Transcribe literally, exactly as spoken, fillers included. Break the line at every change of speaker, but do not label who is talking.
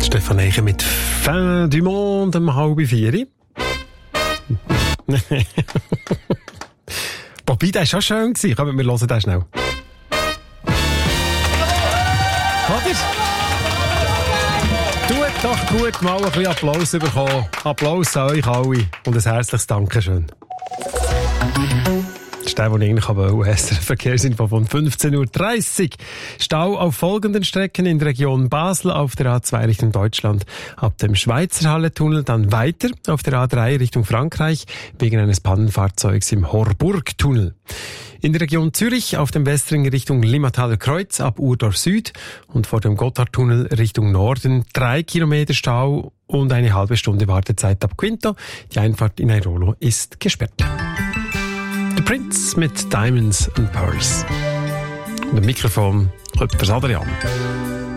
Stefan Eichen mit «Fin du Monde» um halb vier. Wobei, der war schon schön. Kommen wir hören den schnell. Oder? Tut doch gut, mal ein bisschen Applaus bekommen. Applaus an euch alle und ein herzliches Dankeschön. Das ist der, den ich eigentlich wollte. S R F Verkehrsinfo von fünfzehn Uhr dreißig. Stau auf folgenden Strecken in der Region Basel auf der A zwei Richtung Deutschland. Ab dem Schweizer Halletunnel dann weiter auf der A drei Richtung Frankreich wegen eines Pannenfahrzeugs im Horburg-Tunnel. In der Region Zürich auf dem Westring Richtung Limmataler Kreuz ab Urdorf Süd und vor dem Gotthardtunnel Richtung Norden drei Kilometer Stau und eine halbe Stunde Wartezeit ab Quinto. Die Einfahrt in Airolo ist gesperrt. Der Prince mit Diamonds and Pearls. Und am Mikrofon Rüppers Adrian.